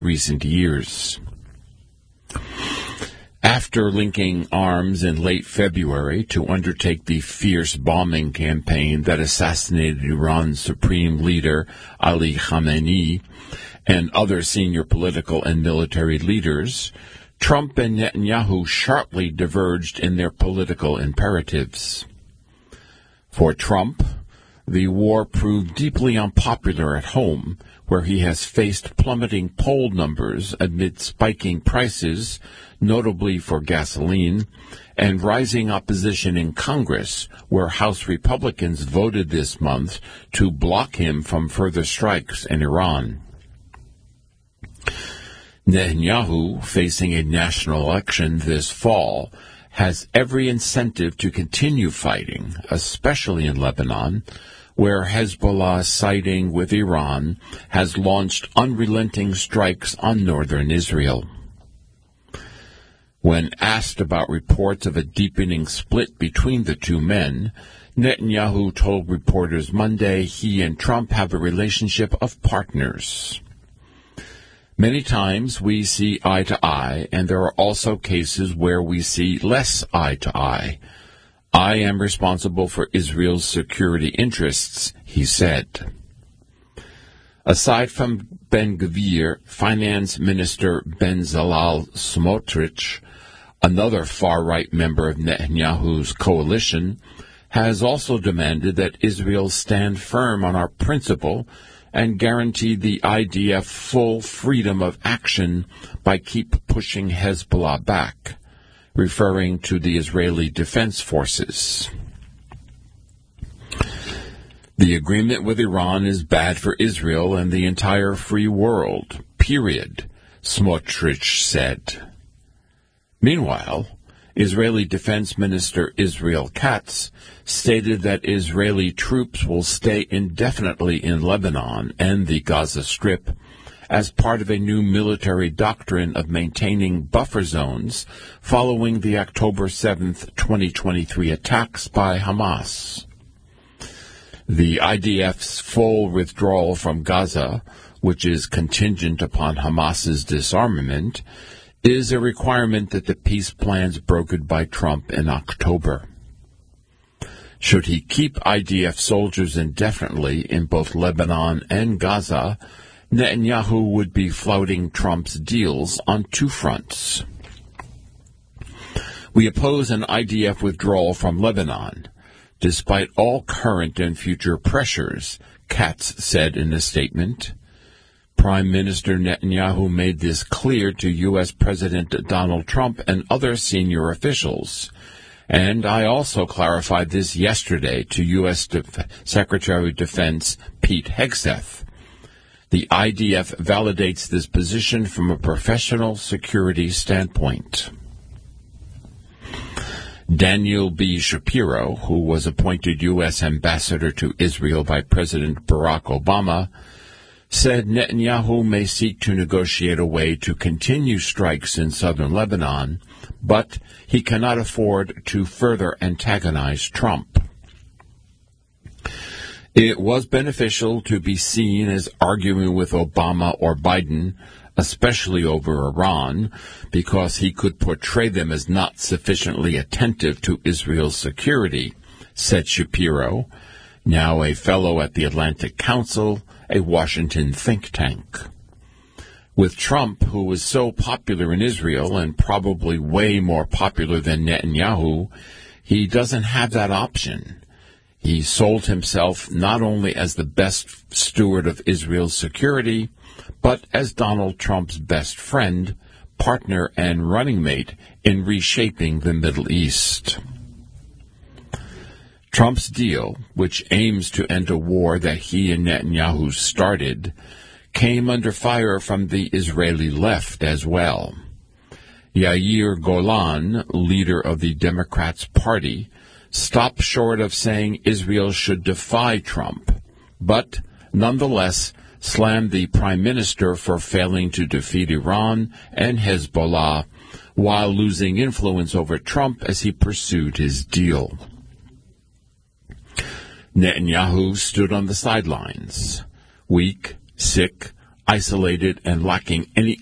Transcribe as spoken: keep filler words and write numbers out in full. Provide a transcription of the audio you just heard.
recent years. After linking arms in late February to undertake the fierce bombing campaign that assassinated Iran's supreme leader, Ali Khamenei, and other senior political and military leaders, Trump and Netanyahu sharply diverged in their political imperatives. For Trump, the war proved deeply unpopular at home, where he has faced plummeting poll numbers amid spiking prices, notably for gasoline, and rising opposition in Congress, where House Republicans voted this month to block him from further strikes in Iran. Netanyahu, facing a national election this fall, has every incentive to continue fighting, especially in Lebanon, where Hezbollah, siding with Iran, has launched unrelenting strikes on northern Israel. When asked about reports of a deepening split between the two men, Netanyahu told reporters Monday he and Trump have a relationship of partners. Many times we see eye to eye, and there are also cases where we see less eye to eye. I am responsible for Israel's security interests, he said. Aside from Ben-Gvir, Finance Minister Bezalel Smotrich, another far-right member of Netanyahu's coalition, has also demanded that Israel stand firm on our principle and guarantee the I D F full freedom of action by keep pushing Hezbollah back, referring to the Israeli Defense Forces. The agreement with Iran is bad for Israel and the entire free world, period, Smotrich said. Meanwhile, Israeli Defense Minister Israel Katz stated that Israeli troops will stay indefinitely in Lebanon and the Gaza Strip as part of a new military doctrine of maintaining buffer zones following the October seventh, twenty twenty-three attacks by Hamas. The I D F's full withdrawal from Gaza, which is contingent upon Hamas's disarmament, is a requirement that the peace plans brokered by Trump in October. Should he keep I D F soldiers indefinitely in both Lebanon and Gaza, Netanyahu would be flouting Trump's deals on two fronts. We oppose an I D F withdrawal from Lebanon, despite all current and future pressures, Katz said in a statement. Prime Minister Netanyahu made this clear to U S President Donald Trump and other senior officials. And I also clarified this yesterday to U S Def- Secretary of Defense Pete Hegseth. The I D F validates this position from a professional security standpoint. Daniel B. Shapiro, who was appointed U S ambassador to Israel by President Barack Obama, said Netanyahu may seek to negotiate a way to continue strikes in southern Lebanon, but he cannot afford to further antagonize Trump. It was beneficial to be seen as arguing with Obama or Biden, especially over Iran, because he could portray them as not sufficiently attentive to Israel's security, said Shapiro, now a fellow at the Atlantic Council, a Washington think tank. With Trump, who was so popular in Israel and probably way more popular than Netanyahu, he doesn't have that option. He sold himself not only as the best steward of Israel's security, but as Donald Trump's best friend, partner, and running mate in reshaping the Middle East. Trump's deal, which aims to end a war that he and Netanyahu started, came under fire from the Israeli left as well. Yair Golan, leader of the Democrats' party, stopped short of saying Israel should defy Trump, but nonetheless slammed the prime minister for failing to defeat Iran and Hezbollah while losing influence over Trump as he pursued his deal. Netanyahu stood on the sidelines, weak, sick, isolated and lacking any